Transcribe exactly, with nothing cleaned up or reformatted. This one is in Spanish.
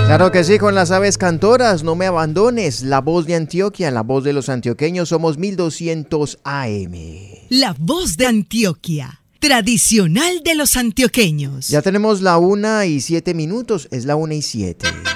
Claro que sí, con las aves cantoras, no me abandones. La voz de Antioquia, la voz de los antioqueños, somos mil doscientos A M. La voz de Antioquia, tradicional de los antioqueños. Ya tenemos la una y siete minutos, es la una y siete.